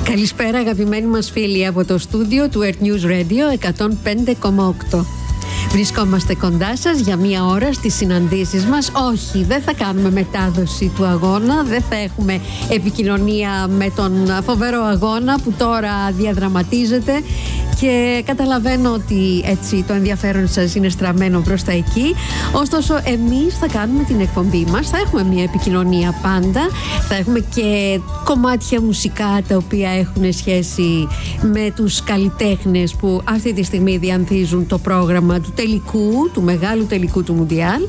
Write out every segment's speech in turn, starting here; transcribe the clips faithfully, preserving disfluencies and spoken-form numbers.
Καλησπέρα αγαπημένοι μας φίλοι από το στούντιο του Earth News Radio εκατόν πέντε κόμμα οκτώ. Βρισκόμαστε κοντά σας για μία ώρα στις συναντήσεις μας. Όχι, δεν θα κάνουμε μετάδοση του αγώνα, δεν θα έχουμε επικοινωνία με τον φοβερό αγώνα που τώρα διαδραματίζεται και καταλαβαίνω ότι έτσι το ενδιαφέρον σας είναι στραμμένο προς τα εκεί. Ωστόσο εμείς θα κάνουμε την εκπομπή μας, θα έχουμε μια επικοινωνία πάντα, θα έχουμε και κομμάτια μουσικά τα οποία έχουν σχέση με τους καλλιτέχνες που αυτή τη στιγμή διανθίζουν το πρόγραμμα του τελικού, του μεγάλου τελικού του Μουντιάλ.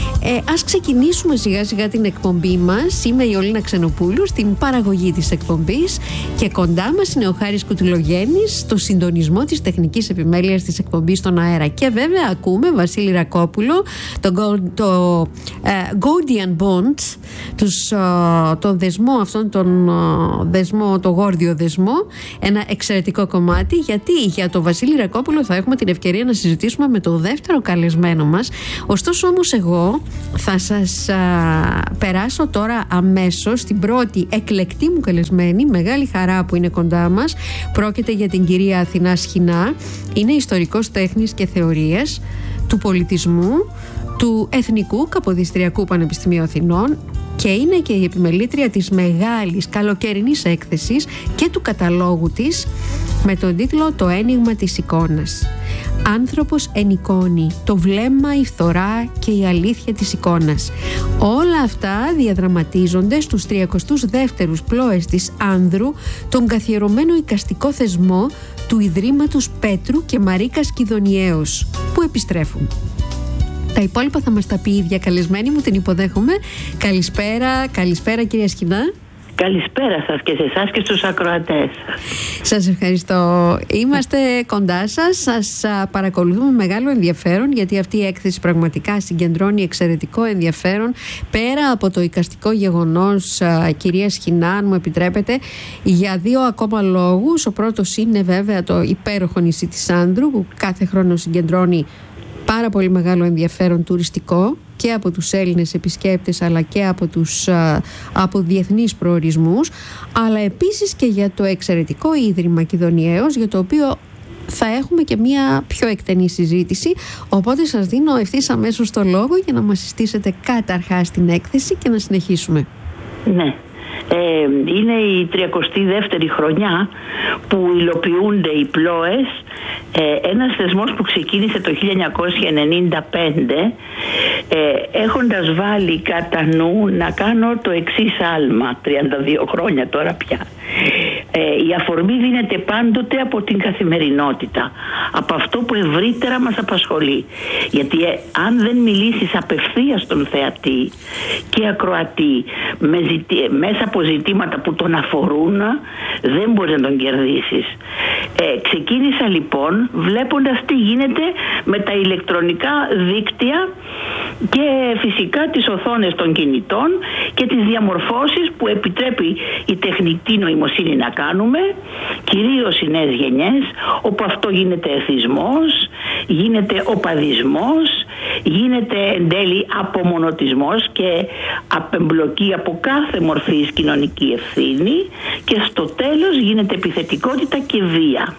Ε, ας ξεκινήσουμε σιγά σιγά την εκπομπή μας. Είμαι η Ολίνα Ξενοπούλου στην παραγωγή της εκπομπής και κοντά μας είναι ο Χάρης Κουτουλογέννης στο συντονισμό της τεχνικής επιμέλειας της εκπομπής στον αέρα. Και βέβαια ακούμε Βασίλη Ρακόπουλο, το, το uh, Gordian Bond, τους, uh, τον δεσμό αυτόν, τον uh, δεσμό, το γόρδιο δεσμό, ένα εξαιρετικό κομμάτι, γιατί για τον Βασίλη Ρακόπουλο θα έχουμε την ευκαιρία να συζητήσουμε με το δεύτερο καλεσμένο μας. Ωστόσο όμως εγώ θα σας α, περάσω τώρα αμέσως στην πρώτη εκλεκτή μου καλεσμένη, μεγάλη χαρά που είναι κοντά μας. Πρόκειται για την κυρία Αθηνά Σχοινά. Είναι ιστορικός τέχνης και θεωρίας του πολιτισμού του Εθνικού Καποδιστριακού Πανεπιστημίου Αθηνών και είναι και η επιμελήτρια της μεγάλης καλοκαιρινής έκθεσης και του καταλόγου της με τον τίτλο «Το ένιγμα της εικόνας». Άνθρωπος εν εικόνη, το βλέμμα, η φθορά και η αλήθεια της εικόνας. Όλα αυτά διαδραματίζονται στους τριακοστούς δεύτερους πλώες της Άνδρου, τον καθιερωμένο εικαστικό θεσμό του Ιδρύματος Πέτρου και Μαρίκας Κιδωνιέως, που επιστρέφουν. Τα υπόλοιπα θα μας τα πει η ίδια καλεσμένη μου, την υποδέχομαι. Καλησπέρα, καλησπέρα κυρία Σχοινά. Καλησπέρα σας και σε εσάς και στους ακροατές. Σας ευχαριστώ. Είμαστε κοντά σας, σας παρακολουθούμε με μεγάλο ενδιαφέρον, γιατί αυτή η έκθεση πραγματικά συγκεντρώνει εξαιρετικό ενδιαφέρον πέρα από το εικαστικό γεγονός, κυρία Σχοινά, αν μου επιτρέπετε, για δύο ακόμα λόγους. Ο πρώτος είναι βέβαια το υπέροχο νησί της Άνδρου, που κάθε χρόνο συγκεντρώνει πάρα πολύ μεγάλο ενδιαφέρον τουριστικό και από τους Έλληνες επισκέπτες αλλά και από τους από διεθνείς προορισμούς, αλλά επίσης και για το εξαιρετικό Ίδρυμα Κιδωνιέως, για το οποίο θα έχουμε και μια πιο εκτενή συζήτηση, οπότε σας δίνω ευθύς αμέσως το λόγο για να μας συστήσετε καταρχάς την έκθεση και να συνεχίσουμε. Ναι. Ε, είναι η τριακοστή δεύτερη χρονιά που υλοποιούνται οι πλώες, ε, ένας θεσμός που ξεκίνησε το χίλια εννιακόσια ενενήντα πέντε, ε, έχοντας βάλει κατά νου να κάνω το εξής άλμα, τριάντα δύο χρόνια τώρα πια. Ε, η αφορμή δίνεται πάντοτε από την καθημερινότητα, από αυτό που ευρύτερα μας απασχολεί, γιατί ε, αν δεν μιλήσεις απευθείας στον θεατή και ακροατή με ζητη... μέσα από ζητήματα που τον αφορούν, δεν μπορείς να τον κερδίσεις. Ε, ξεκίνησα λοιπόν βλέποντας τι γίνεται με τα ηλεκτρονικά δίκτυα και φυσικά τις οθόνες των κινητών και τις διαμορφώσεις που επιτρέπει η τεχνητή νοημοσύνη να κάνουμε, κυρίως οι νέες γενιές, όπου αυτό γίνεται εθισμός, γίνεται οπαδισμός, γίνεται εν τέλει απομονωτισμός και απεμπλοκή από κάθε μορφής κοινωνική ευθύνη και στο τέλος γίνεται επιθετικότητα και βία.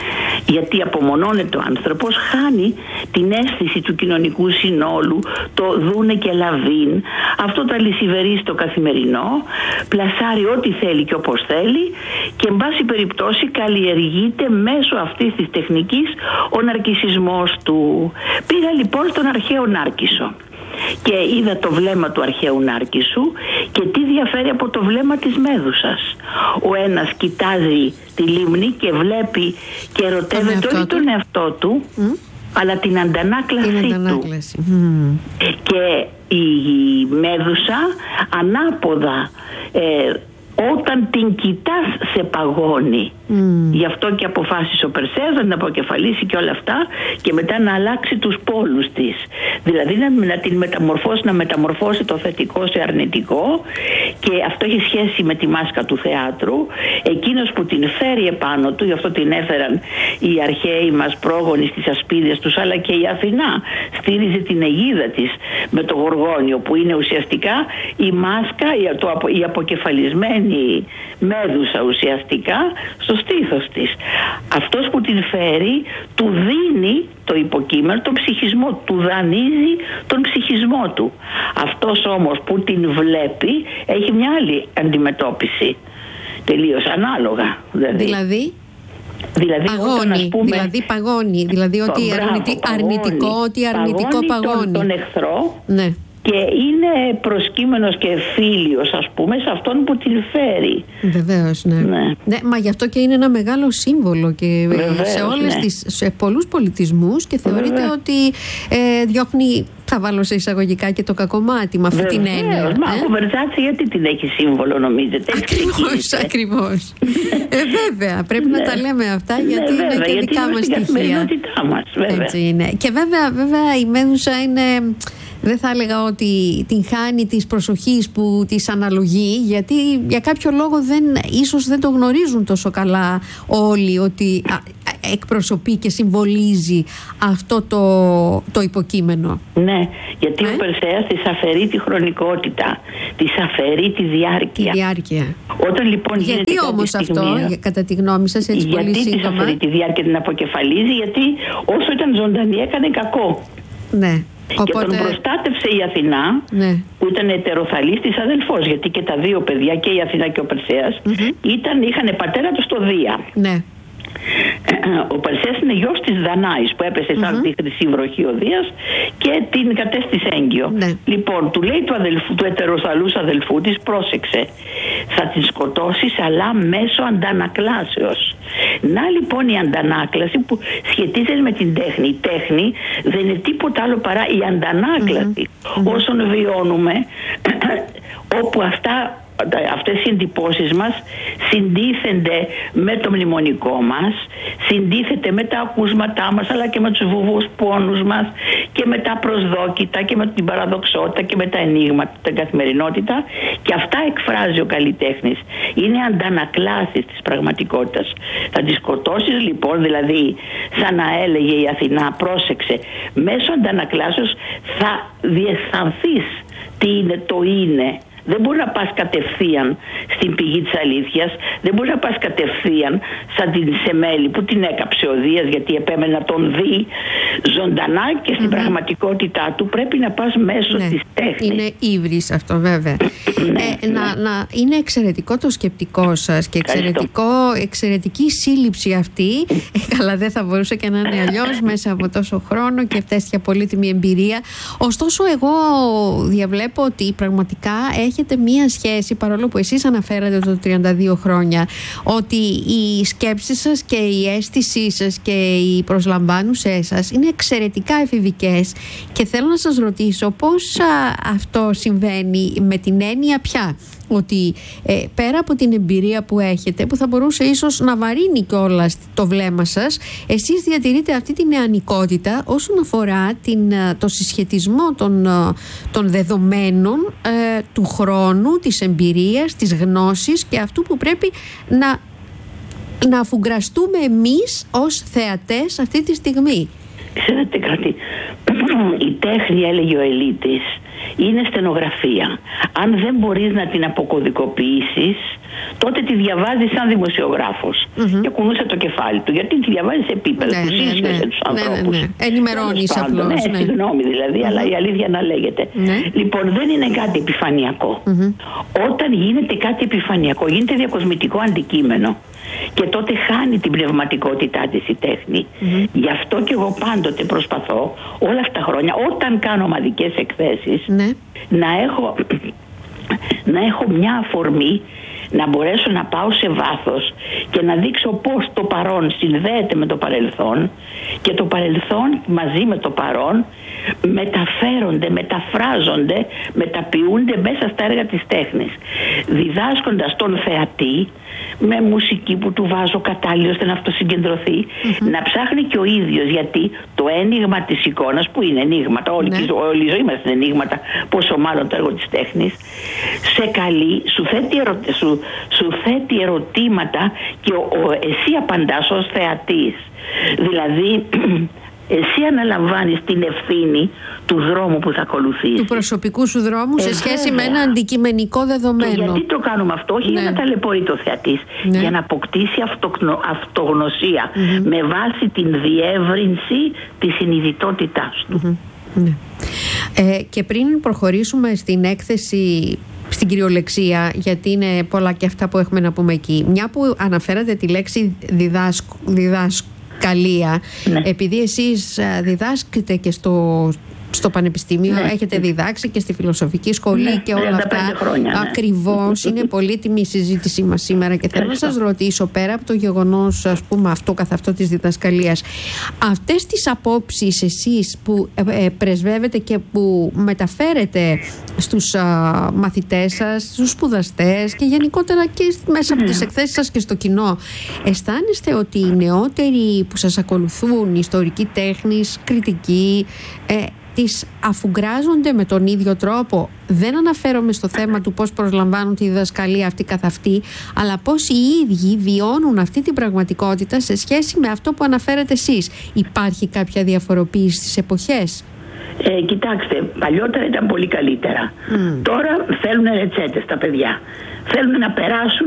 Γιατί απομονώνεται ο άνθρωπος, χάνει την αίσθηση του κοινωνικού συνόλου, το δούνε και λαβίν, αυτό τα λυσιβερεί στο καθημερινό, πλασάρει ό,τι θέλει και όπως θέλει και εν πάση περιπτώσει καλλιεργείται μέσω αυτής της τεχνικής ο ναρκισσισμός του. Πήγα λοιπόν στον αρχαίο Νάρκισσο και είδα το βλέμμα του αρχαίου Νάρκισσου και τι διαφέρει από το βλέμμα της Μέδουσας. Ο ένας κοιτάζει τη λίμνη και βλέπει και ερωτεύεται όχι τον εαυτό του, mm. αλλά την αντανάκλασή την αντανάκλαση. του. Mm. Και η Μέδουσα ανάποδα, ε, όταν την κοιτάς σε παγώνει. Mm. Γι' αυτό και αποφάσισε ο Περσέας να την αποκεφαλίσει και όλα αυτά και μετά να αλλάξει τους πόλους της. Δηλαδή να, να την μεταμορφώσει, να μεταμορφώσει το θετικό σε αρνητικό, και αυτό έχει σχέση με τη μάσκα του θεάτρου. Εκείνος που την φέρει επάνω του, γι' αυτό την έφεραν οι αρχαίοι μας πρόγονοι στις ασπίδες τους, αλλά και η Αθηνά στήριζε την αιγίδα της με το γοργόνιο, που είναι ουσιαστικά η μάσκα, η, το, η αποκεφαλισμένη γίνει μέδουσα ουσιαστικά στο στήθος της. Αυτός που την φέρει του δίνει το υποκείμενο, τον ψυχισμό, του δανείζει τον ψυχισμό του. Αυτός όμως που την βλέπει έχει μια άλλη αντιμετώπιση, τελείως ανάλογα. Δηλαδή, δηλαδή... Δηλαδή, παγώνει, όταν, ας πούμε, δηλαδή παγώνει, δηλαδή ότι μπράβο, αρνητι, παγώνει, αρνητικό, ότι αρνητικό παγώνει, παγώνει. Τον, τον εχθρό, ναι. Και είναι προσκύμενος και φίλιος, ας πούμε, σε αυτόν που την φέρει. Βεβαίως, ναι. Ναι. ναι. Μα γι' αυτό και είναι ένα μεγάλο σύμβολο και Βεβαίως, σε όλες ναι. τις, σε πολλούς πολιτισμούς και θεωρείται Βεβαίως. ότι ε, διώχνει, θα βάλω σε εισαγωγικά, και το κακομάτι με αυτή Βεβαίως, την έννοια. Μα ε? ο Βερζάτσι γιατί την έχει σύμβολο, νομίζετε? Ακριβώς, ακριβώς. ε, βέβαια, πρέπει ναι. να τα λέμε αυτά, γιατί ναι, είναι και γιατί δικά μας στοιχεία. Μας, Έτσι είναι. Και βέβαια, βέβαια η Μέδουσα είναι... Δεν θα έλεγα ότι την χάνει της προσοχής που της αναλογεί, γιατί για κάποιο λόγο δεν, ίσως δεν το γνωρίζουν τόσο καλά όλοι ότι εκπροσωπεί και συμβολίζει αυτό το, το υποκείμενο. Ναι, γιατί ε? ο Περσέας της αφαιρεί τη χρονικότητα, της αφαιρεί τη διάρκεια. Τη διάρκεια. Όταν λοιπόν γιατί όμως αυτό, στιγμή, κατά τη γνώμη σας, έτσι γιατί πολύ σύντομα? Γιατί της αφαιρεί τη διάρκεια, την αποκεφαλίζει, γιατί όσο ήταν ζωντανή έκανε κακό. Ναι. Και Οπότε... τον προστάτευσε η Αθηνά, ναι. που ήταν ετεροθαλής της αδελφός, γιατί και τα δύο παιδιά, και η Αθηνά και ο Περσέας, mm-hmm. ήταν, είχαν πατέρα τους στο Δία. Ναι. Ο Περσέας είναι γιος της Δανάης που έπεσε σαν mm-hmm. τη χρυσή βροχή ο Δίας και την κατέστησε έγκυο. Ναι. Λοιπόν, του λέει του, αδελφού, του ετεροθαλούς αδελφού της, πρόσεξε, θα την σκοτώσεις αλλά μέσω αντανακλάσεως. Να λοιπόν η αντανάκλαση που σχετίζεται με την τέχνη. Η τέχνη δεν είναι τίποτα άλλο παρά η αντανάκλαση mm-hmm. όσων βιώνουμε όπου αυτά αυτές οι εντυπώσεις μας συντίθενται με το μνημονικό μας, συντίθεται με τα ακούσματά μας, αλλά και με τους βουβούς πόνους μας και με τα προσδόκητα και με την παραδοξότητα και με τα ενίγματα, την καθημερινότητα, και αυτά εκφράζει ο καλλιτέχνης. Είναι αντανακλάσεις της πραγματικότητας. Θα τη σκοτώσεις λοιπόν, δηλαδή σαν να έλεγε η Αθηνά, πρόσεξε, μέσω αντανακλάσεως θα διαισθανθείς τι είναι το είναι. Δεν μπορεί να πας κατευθείαν στην πηγή της αλήθειας, δεν μπορεί να πας κατευθείαν σαν την Σεμέλη που την έκαψε ο Δίας γιατί επέμενε να τον δει ζωντανά και στην mm-hmm. πραγματικότητά του. Πρέπει να πας μέσω ναι. της τέχνης. Είναι ύβρις αυτό βέβαια. ναι, ε, ναι. Να, να, είναι εξαιρετικό το σκεπτικό σας και εξαιρετικό, εξαιρετική σύλληψη αυτή. ε, καλά, δεν θα μπορούσε και να είναι αλλιώς μέσα από τόσο χρόνο και τέτοια πολύτιμη εμπειρία. Ωστόσο εγώ διαβλέπω ότι πραγματικά έχετε μία σχέση, παρόλο που εσείς αναφέρατε το τριάντα δύο χρόνια, ότι οι σκέψεις σας και η αίσθησή σας και οι προσλαμβάνουσές σας είναι εξαιρετικά εφηβικές, και θέλω να σας ρωτήσω πώς α, αυτό συμβαίνει, με την έννοια πια ότι ε, πέρα από την εμπειρία που έχετε, που θα μπορούσε ίσως να βαρύνει κιόλας το βλέμμα σας, εσείς διατηρείτε αυτή την νεανικότητα όσον αφορά την, το συσχετισμό των, των δεδομένων ε, του χρόνου, της εμπειρίας, της γνώσης και αυτού που πρέπει να, να αφουγκραστούμε εμείς ως θεατές αυτή τη στιγμή. Ξέρετε κάτι, η τέχνη, έλεγε ο Ελίτης, είναι στενογραφία. Αν δεν μπορείς να την αποκωδικοποιήσεις, τότε τη διαβάζεις σαν δημοσιογράφος. Mm-hmm. Και κουνούσε το κεφάλι του, γιατί τη διαβάζεις σε επίπεδο ναι, που σύσχεσαι ναι, ναι, τους ανθρώπους. Ναι, ναι, ναι. Ενημερώνεις απλώς. Ναι, ναι. συγγνώμη δηλαδή, mm-hmm. αλλά η αλήθεια να λέγεται. Ναι. Λοιπόν, δεν είναι κάτι επιφανειακό. Mm-hmm. Όταν γίνεται κάτι επιφανειακό, γίνεται διακοσμητικό αντικείμενο. Και τότε χάνει την πνευματικότητά της η τέχνη. Mm-hmm. Γι' αυτό και εγώ πάντοτε προσπαθώ όλα αυτά τα χρόνια, όταν κάνω ομαδικές εκθέσεις, mm-hmm. να έχω, να έχω μια αφορμή, να μπορέσω να πάω σε βάθος και να δείξω πώς το παρόν συνδέεται με το παρελθόν και το παρελθόν μαζί με το παρόν μεταφέρονται, μεταφράζονται, μεταποιούνται μέσα στα έργα της τέχνης, διδάσκοντας τον θεατή με μουσική που του βάζω κατάλληλο ώστε να αυτοσυγκεντρωθεί, mm-hmm. να ψάχνει και ο ίδιος, γιατί το ένιγμα της εικόνας, που είναι ενίγματα, όλη, ναι. όλη η ζωή μας είναι ενίγματα, πόσο μάλλον το έργο της τέχνης, σε καλεί, σου θέτει, ερω, σου, σου θέτει ερωτήματα και ο, ο, εσύ απαντάς ως θεατής. Δηλαδή εσύ αναλαμβάνεις την ευθύνη του δρόμου που θα ακολουθήσεις. Του προσωπικού σου δρόμου ε, σε σχέση βέβαια. με ένα αντικειμενικό δεδομένο. Και γιατί το κάνουμε αυτό? Όχι ναι. για να ταλαιπωρεί το θεατής, ναι. για να αποκτήσει αυτογνω, αυτογνωσία mm-hmm. με βάση την διεύρυνση της συνειδητότητάς του. Mm-hmm. Ναι. Ε, και πριν προχωρήσουμε στην έκθεση, στην κυριολεξία, γιατί είναι πολλά και αυτά που έχουμε να πούμε εκεί, μια που αναφέρατε τη λέξη διδάσκ, διδασκαλία, ναι. επειδή εσείς διδάσκετε και στο, στο πανεπιστήμιο, ναι. έχετε διδάξει και στη φιλοσοφική σχολή ναι, και όλα αυτά. Χρόνια, ναι. Ακριβώς, είναι πολύτιμη η συζήτησή μας σήμερα και θέλω να σας ρωτήσω, πέρα από το γεγονός, ας πούμε, αυτό καθ' αυτό της διδασκαλίας, αυτές τις απόψεις εσείς που ε, πρεσβεύετε και που μεταφέρετε στους α, μαθητές σας, στους σπουδαστές και γενικότερα και μέσα από τις εκθέσεις σας και στο κοινό, αισθάνεστε ότι οι νεότεροι που σας ακολουθούν, ιστορικοί τέχνης, κριτικοί, ε, τις αφουγκράζονται με τον ίδιο τρόπο? Δεν αναφέρομαι στο θέμα του πώς προσλαμβάνουν τη διδασκαλία αυτή καθ' αυτή, αλλά πώς οι ίδιοι βιώνουν αυτή την πραγματικότητα σε σχέση με αυτό που αναφέρετε εσείς. Υπάρχει κάποια διαφοροποίηση στις εποχές? Ε, κοιτάξτε, παλιότερα ήταν πολύ καλύτερα. Mm. Τώρα θέλουν ρετσέτες τα παιδιά. Θέλουν να περάσουν,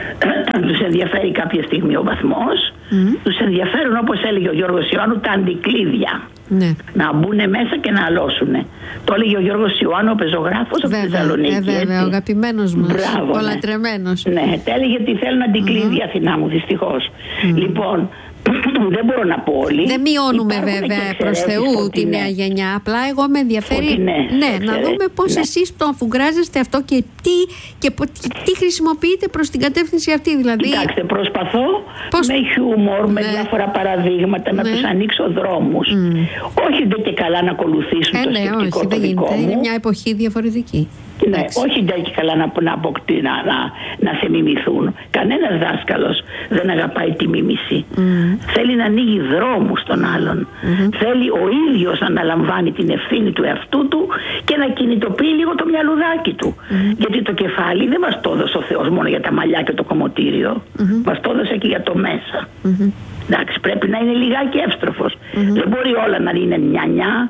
τους ενδιαφέρει κάποια στιγμή ο βαθμός, mm. τους ενδιαφέρουν, όπως έλεγε ο Γιώργος Ιωάννου, τα αντικλείδια. Ναι. Να μπουν μέσα και να αλώσουν. Το έλεγε ο Γιώργος Ιωάννου, ο πεζογράφος από τη Θεσσαλονίκη. Ε, βέβαια, ο αγαπημένος μας, ο λατρεμένος. Ναι, ναι, τα έλεγε ότι θέλουν αντικλείδια, mm. Αθηνά μου, δυστυχώς. Mm. Λοιπόν, δεν μπορώ να πω όλοι. Δεν μειώνουμε βέβαια προς Θεού τη νέα γενιά. Απλά εγώ με ενδιαφέρει ναι, ναι, να δούμε πώς ναι. εσείς το αφουγκράζεστε αυτό και τι, και τι χρησιμοποιείτε προς την κατεύθυνση αυτή. Δηλαδή... Κοιτάξτε, προσπαθώ πώς... με χιούμορ, ναι. με διάφορα παραδείγματα ναι. να τους ανοίξω δρόμους. Mm. Όχι δεν και καλά να ακολουθήσουν ε, το ναι, σκεπτικό όχι, το δικό μου. Είναι μια εποχή διαφορετική. Ναι, όχι δεν και καλά να, να, να, να, να σε μιμηθούν. Κανένας δάσκαλος δεν αγαπάει τη μίμηση. Mm. Θέλει να ανοίγει δρόμους στον άλλον. Mm-hmm. Θέλει ο ίδιος να αναλαμβάνει την ευθύνη του εαυτού του και να κινητοποιεί λίγο το μυαλουδάκι του. Mm-hmm. Γιατί το κεφάλι δεν μας το έδωσε ο Θεός μόνο για τα μαλλιά και το κομμωτήριο. Mm-hmm. Μας το έδωσε και για το μέσα. Mm-hmm. Εντάξει, πρέπει να είναι λιγάκι εύστροφος. Mm-hmm. Δεν μπορεί όλα να είναι νιανιά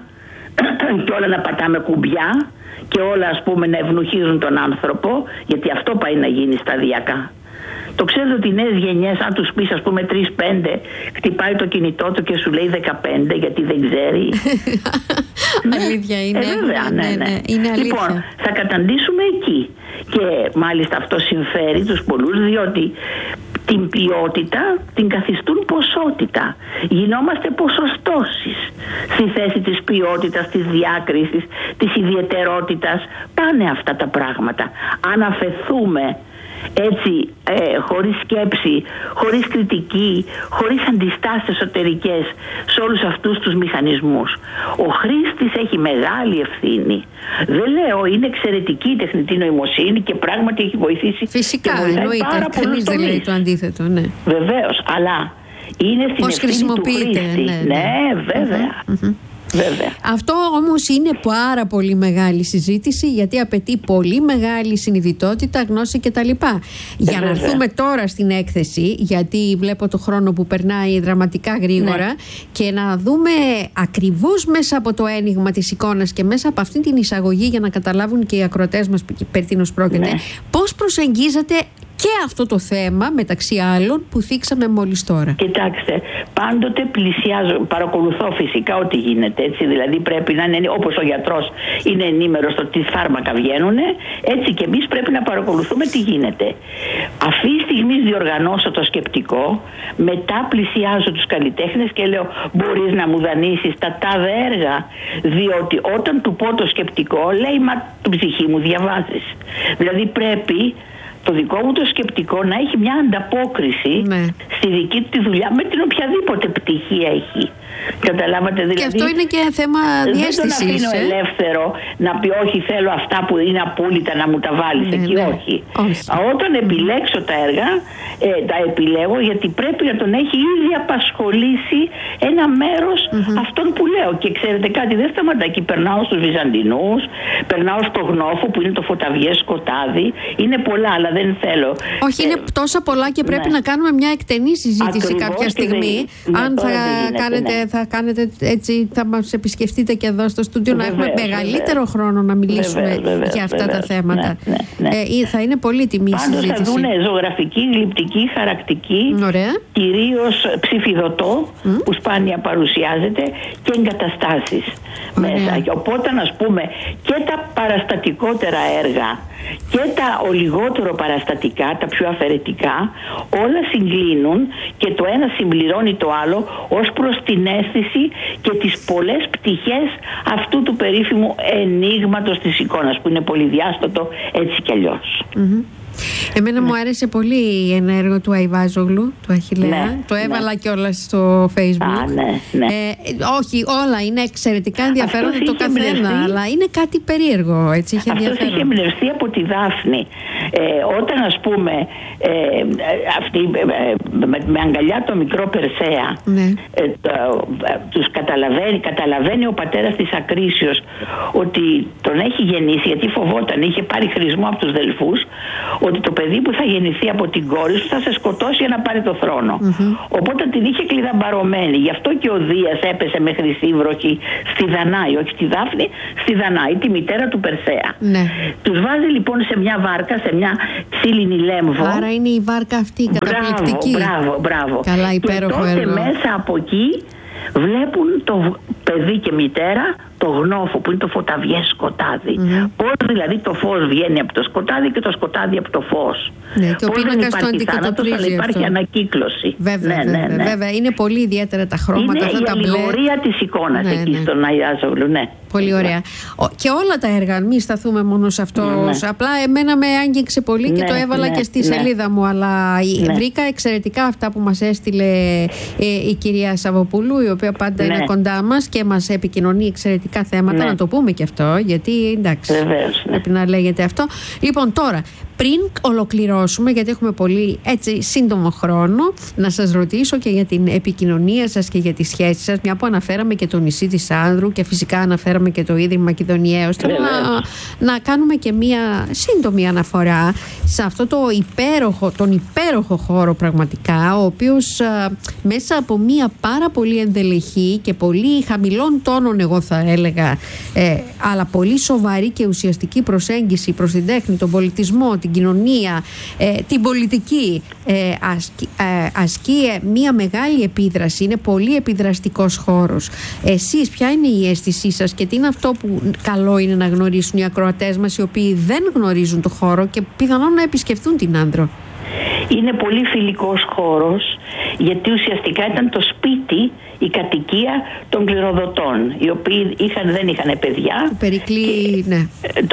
και όλα να πατάμε κουμπιά και όλα ας πούμε να ευνουχίζουν τον άνθρωπο, γιατί αυτό πάει να γίνει σταδιακά. Το ξέρετε ότι οι νέες γενιές, αν τους πεις ας πούμε τρεις πέντε, χτυπάει το κινητό του και σου λέει δεκαπέντε γιατί δεν ξέρει. Αλήθεια είναι. Ε, βέβαια, ναι, ναι, ναι. Είναι αλήθεια. Λοιπόν, θα καταντήσουμε εκεί. Και μάλιστα αυτό συμφέρει τους πολλούς, διότι την ποιότητα την καθιστούν ποσότητα. Γινόμαστε ποσοστώσεις στη θέση της ποιότητας, της διάκρισης, της ιδιαιτερότητας. Πάνε αυτά τα πράγματα. Αν αφεθούμε έτσι ε, χωρίς σκέψη, χωρίς κριτική, χωρίς αντιστάσεις εσωτερικές σε όλους αυτούς τους μηχανισμούς. Ο χρήστης έχει μεγάλη ευθύνη. Δεν λέω, είναι εξαιρετική η τεχνητή νοημοσύνη και πράγματι έχει βοηθήσει. Φυσικά, εννοείται, κανείς δεν λέει το αντίθετο, ναι. Βεβαίως, αλλά είναι στην πώς ευθύνη του χρήστη. Ναι, ναι. ναι βέβαια. Mm-hmm. Βέβαια. Αυτό όμως είναι πάρα πολύ μεγάλη συζήτηση, γιατί απαιτεί πολύ μεγάλη συνειδητότητα, γνώση κτλ. Για να έρθουμε τώρα στην έκθεση, γιατί βλέπω το χρόνο που περνάει δραματικά γρήγορα, ναι. και να δούμε ακριβώς μέσα από το ένιγμα της εικόνας και μέσα από αυτή την εισαγωγή, για να καταλάβουν και οι ακροατές μας περί τίνος πρόκειται, ναι. πώς προσεγγίζεται και αυτό το θέμα, μεταξύ άλλων, που θίξαμε μόλις τώρα. Κοιτάξτε, πάντοτε πλησιάζω, παρακολουθώ φυσικά ό,τι γίνεται, έτσι, δηλαδή πρέπει να είναι, όπως ο γιατρός είναι ενήμερος στο τι φάρμακα βγαίνουν, έτσι και εμείς πρέπει να παρακολουθούμε τι γίνεται. Αυτή τη στιγμή διοργανώσω το σκεπτικό, μετά πλησιάζω τους καλλιτέχνες και λέω, μπορείς να μου δανείσεις τα τάδε έργα, διότι όταν του πω το σκεπτικό, λέει, μα την ψυχή μου διαβάζεις. Δηλαδή πρέπει το δικό μου το σκεπτικό να έχει μια ανταπόκριση, ναι. στη δική του τη δουλειά, με την οποιαδήποτε πτυχή έχει. Καταλάβατε, δηλαδή. Και αυτό είναι και θέμα διαίσθησης. Δεν τον αφήνω ε? ελεύθερο να πει όχι, θέλω αυτά που είναι απόλυτα να μου τα βάλεις, ναι, εκεί ναι. όχι. όχι. Όταν επιλέξω τα έργα, ε, τα επιλέγω γιατί πρέπει να τον έχει ήδη απασχολήσει ένα μέρος mm-hmm. αυτών που λέω. Και ξέρετε κάτι, δεν σταματά εκεί. Περνάω στους Βυζαντινούς, περνάω στο Γνώφο που είναι το φωταβιές σκοτάδι. Είναι πολλά, αλλά δεν θέλω. Όχι, είναι ε, τόσα πολλά και πρέπει ναι. να κάνουμε μια εκτενή συζήτηση. Ακριβώς, κάποια στιγμή. Δεν, αν θα, γίνεται, κάνετε, ναι. θα κάνετε έτσι, θα μας επισκεφτείτε και εδώ στο στούντιο, να έχουμε μεγαλύτερο βεβαίως. χρόνο να μιλήσουμε βεβαίως, βεβαίως, για αυτά βεβαίως, τα θέματα. Ναι, ναι, ναι. Ε, θα είναι πολύ τιμή η συζήτηση. Πάντως θα δούνε ζωγραφική, γλυπτική, χαρακτική, κυρίως ψηφιδωτό, mm. που σπάνια παρουσιάζεται, και εγκαταστάσεις μέσα. Οπότε, να πούμε, και τα παραστατικότερα έργα και τα ο λιγότερο παραστατικά, τα πιο αφαιρετικά, όλα συγκλίνουν και το ένα συμπληρώνει το άλλο ως προς την αίσθηση και τις πολλές πτυχές αυτού του περίφημου ενίγματος της εικόνας, που είναι πολυδιάστατο έτσι κι αλλιώς. Mm-hmm. Εμένα ναι. μου άρεσε πολύ ένα έργο του Αϊβάζογλου, του Αχιλλέα. Ναι, το έβαλα ναι. κιόλας στο Facebook. Α, ναι, ναι. Ε, όχι, όλα είναι εξαιρετικά ενδιαφέροντα το καθένα, εμπνευστεί, αλλά είναι κάτι περίεργο. Έτσι, είχε αυτός είχε εμπνευστεί από τη Δάφνη. Ε, όταν, ας πούμε, ε, αυτή, ε, με, με αγκαλιά το μικρό Περσέα, ναι. ε, το, ε, τους καταλαβαίνει, καταλαβαίνει ο πατέρας της Ακρίσιος ότι τον έχει γεννήσει, γιατί φοβόταν, είχε πάρει χρησμό από τους Δελφούς, ότι το παιδί που θα γεννηθεί από την κόρη σου θα σε σκοτώσει για να πάρει το θρόνο. Mm-hmm. Οπότε την είχε κλειδαμπαρωμένη. Γι' αυτό και ο Δίας έπεσε με χρυσή βροχή στη Δανάη, όχι στη Δάφνη, στη Δανάη, τη μητέρα του Περσέα. Ναι. Τους βάζει λοιπόν σε μια βάρκα, σε μια ξύλινη λέμβο. Άρα είναι η βάρκα αυτή η καταπληκτική. Μπράβο, μπράβο, μπράβο. Καλά, υπέροχο και τότε έργο. Μέσα από εκεί βλέπουν το παιδί και μητέρα το γνώφο, που είναι το φωταβιές σκοτάδι. Mm-hmm. Πώς δηλαδή το φως βγαίνει από το σκοτάδι και το σκοτάδι από το φως. Ναι, και ο πώς δεν υπάρχει θάνατος, αλλά υπάρχει αυτό. Ανακύκλωση. Βέβαια, ναι, ναι, ναι. βέβαια, είναι πολύ ιδιαίτερα τα χρώματα. Είναι αυτά η τα μπλε. αλληγορία της εικόνας ναι, εκεί ναι. στον Αϊβάζογλου, ναι. Πολύ ωραία. Και όλα τα έργα, μην σταθούμε μόνο σε αυτό. Ναι. Απλά εμένα με άγγιξε πολύ και ναι, το έβαλα ναι, και στη ναι. σελίδα μου. Αλλά ναι. βρήκα εξαιρετικά αυτά που μας έστειλε ε, η κυρία Σαββοπούλου, η οποία πάντα ναι. είναι κοντά μας και μας επικοινωνεί εξαιρετικά θέματα. Ναι. Να το πούμε και αυτό, γιατί εντάξει, βεβαίως, ναι. πρέπει να λέγεται αυτό. Λοιπόν, τώρα, πριν ολοκληρώσουμε, γιατί έχουμε πολύ έτσι σύντομο χρόνο, να σας ρωτήσω και για την επικοινωνία σας και για τις σχέσεις σας, μια που αναφέραμε και το νησί της Άνδρου και φυσικά αναφέραμε και το Ίδρυμα Μακεδονιαίος. Θέλω να, να κάνουμε και μια σύντομη αναφορά σε αυτό το υπέροχο, τον υπέροχο χώρο πραγματικά, ο οποίος α, μέσα από μια πάρα πολύ ενδελεχή και πολύ χαμηλών τόνων, εγώ θα έλεγα, ε, αλλά πολύ σοβαρή και ουσιαστική προσέγγιση προς την τέχνη, τον πολιτισμό, την κοινωνία, ε, την πολιτική, ε, ασκεί, ε, ασκεί μια μεγάλη επίδραση. Είναι πολύ επιδραστικός χώρος. Εσείς ποια είναι η αίσθησή σας και τι είναι αυτό που καλό είναι να γνωρίσουν οι ακροατές μας, οι οποίοι δεν γνωρίζουν το χώρο και πιθανόν να επισκεφθούν την Άνδρο? Είναι πολύ φιλικός χώρος, γιατί ουσιαστικά ήταν το σπίτι, η κατοικία των κληροδοτών, οι οποίοι είχαν, δεν είχαν παιδιά. Περικλή, και, ναι.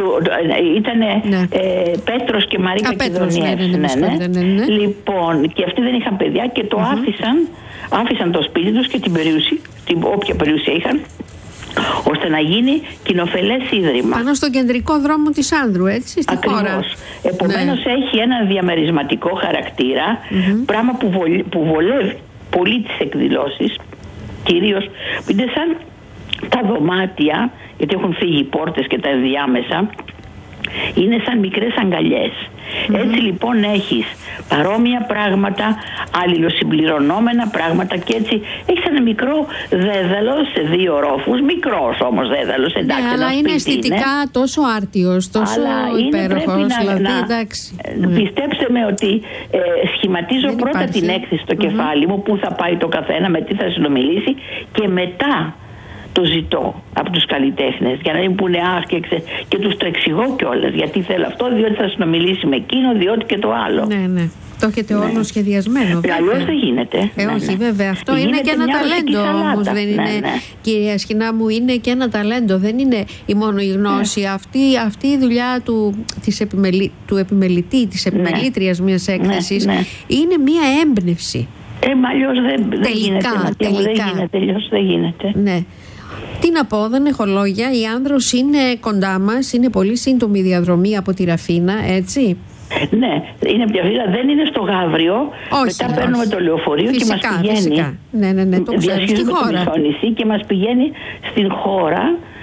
Ήτανε ναι. ε, Πέτρος και Μαρία Μακεδονιές. Ναι, ναι, ναι, ναι, ναι, ναι. Λοιπόν, και αυτοί δεν είχαν παιδιά και το mm-hmm. άφησαν, άφησαν το σπίτι τους και την περιουσία, την όποια περιουσία είχαν, ώστε να γίνει κοινοφελές ίδρυμα. Πάνω στον κεντρικό δρόμο της Άνδρου, έτσι, στη Ακριβώς. χώρα. Επομένως ναι. έχει ένα διαμερισματικό χαρακτήρα, mm-hmm. πράγμα που, βολ, που βολεύει πολύ τις εκδηλώσεις, κυρίως που είναι σαν τα δωμάτια, γιατί έχουν φύγει οι πόρτες και τα ενδιάμεσα, είναι σαν μικρές αγκαλιές. Mm-hmm. Έτσι λοιπόν έχεις παρόμοια πράγματα, αλληλοσυμπληρωνόμενα πράγματα, και έτσι έχεις ένα μικρό δέδαλο σε δύο ρόφους, μικρός όμως δέδαλος, εντάξει. Ναι, αλλά είναι αισθητικά είναι. τόσο άρτιος, τόσο υπέροχος, να, δηλαδή να, εντάξει. Πιστέψτε με ότι ε, σχηματίζω δεν πρώτα υπάρχει. την έκθεση στο mm-hmm. κεφάλι μου, πού θα πάει το καθένα, με τι θα συνομιλήσει, και μετά το ζητώ από τους καλλιτέχνες, για να μην πούνε αχ και, ξε... και τους το εξηγώ κιόλας, γιατί θέλω αυτό, διότι θα συνομιλήσει με εκείνο, διότι και το άλλο. Ναι, ναι. Το έχετε ναι. όλο σχεδιασμένο. Αλλιώς δεν γίνεται. Ε, ναι, όχι, ναι. βέβαια. Αυτό γίνεται είναι και ένα ταλέντο όμως. Δεν είναι, ναι, ναι. Κυρία Σχοινά μου, είναι και ένα ταλέντο. Δεν είναι η μόνο η γνώση. Ναι. Αυτή, αυτή η δουλειά του, της επιμελη, του επιμελητή, της επιμελήτριας ναι. μιας έκθεσης, ναι, ναι. είναι μια έμπνευση. Ε, μα αλλιώς δεν, δεν γίνεται. Τελικά. Δεν γίνεται, αλλιώς δεν γίνεται. Ναι. Τι να πω, δεν έχω λόγια. Η Άνδρος είναι κοντά μας, είναι πολύ σύντομη διαδρομή από τη Ραφίνα, έτσι. Ναι, είναι πια φύγα, δεν είναι στο Γαύριο. Όχι, μετά παίρνουμε όχι. το λεωφορείο φυσικά, και μας πηγαίνει. Φυσικά. Ναι, ναι, ναι, το ξέρω, στη χώρα. Το νησί και μας πηγαίνει στην χώρα,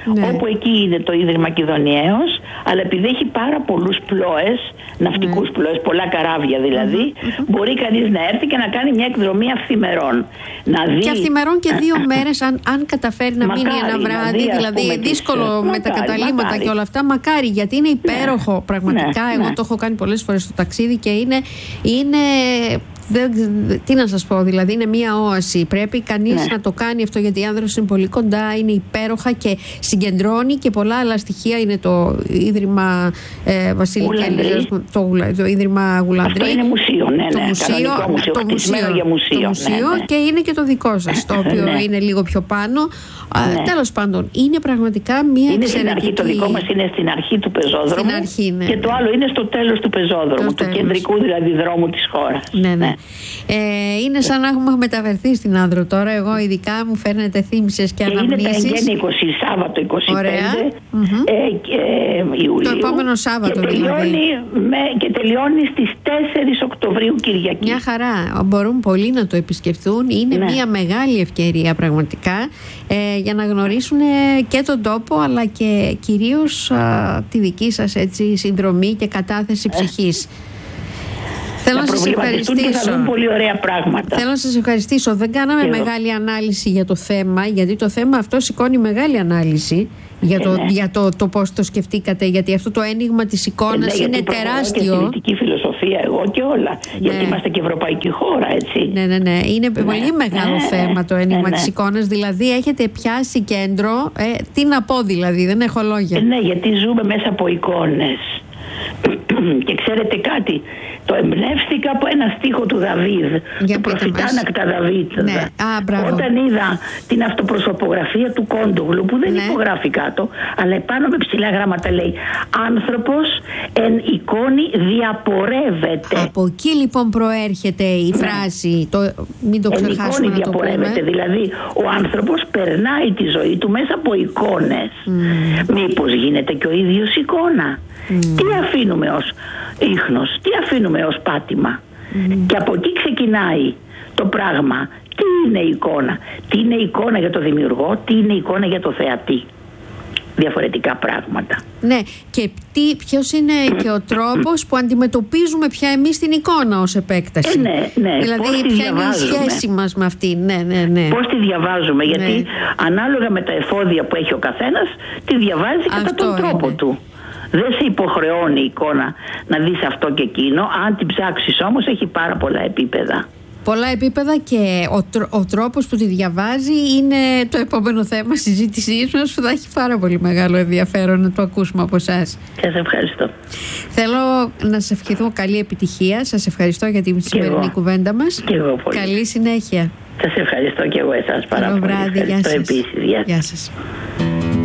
ναι. όπου εκεί είναι το Ίδρυμα Κιδωνιαίος, αλλά επειδή έχει πάρα πολλούς πλώες, ναυτικούς ναι. πλώες, πολλά καράβια δηλαδή, mm-hmm. μπορεί κανείς να έρθει και να κάνει μια εκδρομή αυθημερών. Να δει... Και αυθημερών και δύο μέρες, αν, αν καταφέρει να μακάρι, μείνει ένα βράδυ, δει, δηλαδή πούμε, δύσκολο τις... με μακάρι, τα καταλήμματα μακάρι. Και όλα αυτά, μακάρι, γιατί είναι υπέροχο ναι. πραγματικά. Ναι. Εγώ ναι. το έχω κάνει πολλές φορές στο ταξίδι και είναι... είναι... Δεν, τι να σας πω, δηλαδή είναι μία όαση. Πρέπει κανείς ναι. να το κάνει αυτό, γιατί η Άνδρος είναι πολύ κοντά, είναι υπέροχα και συγκεντρώνει και πολλά άλλα στοιχεία. Είναι το Ίδρυμα ε, Βασίλη Κέλλης, το, το Ίδρυμα Γουλανδρή. Αυτό είναι μουσείο, ναι, ναι. Το μουσείο, μουσείο, το μουσείο, για μουσείο, το μουσείο ναι, ναι. και είναι και το δικό σας, το οποίο ναι. είναι λίγο πιο πάνω. Ναι. Τέλος πάντων, είναι πραγματικά μία είναι εξαιρετική... Στην αρχή, το δικό μας είναι στην αρχή του πεζόδρομου αρχή, ναι. και το άλλο είναι στο τέλος του πεζόδρομου, το του τέλος. Κεντρικού δηλαδή δρόμου της χώρας. Ναι, ναι. ναι. Ε, είναι σαν να έχουμε μεταφερθεί στην Άνδρο τώρα. Εγώ ειδικά μου φέρνετε θύμησες και, και αναμνήσεις. Είναι τα εγγένεια είκοσι, Σάββατο είκοσι πέντε ε, και, ε, Ιουλίου. Το επόμενο Σάββατο και τελειώνει, δηλαδή. Με, και τελειώνει στις τέσσερις Οκτωβρίου Κυριακή. Μια χαρά. Μπορούν πολλοί να το επισκεφθούν. Είναι ναι. μια μεγάλη ευκαιρία πραγματικά ε, για να γνωρίσουν και τον τόπο, αλλά και κυρίως α, τη δική σας έτσι, συνδρομή και κατάθεση ψυχής. Θέλω να, να σας ευχαριστήσω. Και θα δουν πολύ ωραία πράγματα. Θέλω να σας ευχαριστήσω. Δεν κάναμε μεγάλη ανάλυση για το θέμα, γιατί το θέμα αυτό σηκώνει μεγάλη ανάλυση για το, ναι. για το, το πώς το σκεφτήκατε, γιατί αυτό το ένιγμα της εικόνας ναι, είναι τεράστιο. Και πολιτική φιλοσοφία εγώ και όλα. Ναι. Γιατί είμαστε και ευρωπαϊκή χώρα, έτσι. Ναι, ναι, ναι. Είναι ναι. πολύ μεγάλο ναι. θέμα το ένιγμα ναι, ναι. της εικόνας. Δηλαδή έχετε πιάσει κέντρο. Ε, τι να πω δηλαδή, δεν έχω λόγια. Ναι, γιατί ζούμε μέσα από εικόνες. Και ξέρετε κάτι, το εμπνεύστηκα από ένα στίχο του Δαβίδ, για του προφητάνακτα Δαβίδ. Ναι. Α, όταν είδα την αυτοπροσωπογραφία του Κόντογλου, που δεν ναι. υπογράφει κάτω, αλλά επάνω με ψηλά γράμματα λέει «Άνθρωπος εν εικόνη διαπορεύεται». Από εκεί λοιπόν προέρχεται η φράση, ναι. το, μην το ξεχάσουμε να το πούμε. Εν εικόνη διαπορεύεται, δηλαδή ο άνθρωπος περνάει τη ζωή του μέσα από εικόνες. Mm. Μήπως γίνεται και ο ίδιος εικόνα. Mm. Τι αφήνουμε ως ίχνος, τι αφήνουμε ως πάτημα. Mm. Και από εκεί ξεκινάει το πράγμα. Τι είναι η εικόνα, τι είναι η εικόνα για το δημιουργό, τι είναι η εικόνα για το θεατή. Διαφορετικά πράγματα. Ναι, και τι, ποιος είναι και ο τρόπος που αντιμετωπίζουμε πια εμείς την εικόνα ως επέκταση. Ε, ναι, ναι. Δηλαδή πώς ποια είναι η σχέση μας με αυτή. Ναι, ναι, ναι. Πώς τη διαβάζουμε, ναι. γιατί ανάλογα με τα εφόδια που έχει ο καθένας, τη διαβάζει κατά αυτό τον τρόπο είναι. του. Δεν σε υποχρεώνει η εικόνα να δεις αυτό και εκείνο. Αν την ψάξεις όμως, έχει πάρα πολλά επίπεδα. Πολλά επίπεδα και ο, τρ, ο τρόπος που τη διαβάζει είναι το επόμενο θέμα συζήτησής μας, που θα έχει πάρα πολύ μεγάλο ενδιαφέρον να το ακούσουμε από εσάς. Σας ευχαριστώ. Θέλω να σας ευχηθώ καλή επιτυχία. Σας ευχαριστώ για την σημερινή κουβέντα μας. Και εγώ πολύ. Καλή συνέχεια. Σας ευχαριστώ και εγώ εσάς πάρα πολύ. Καλό βράδυ. Γεια σας. Επίσης. Γεια σας. Γεια σας.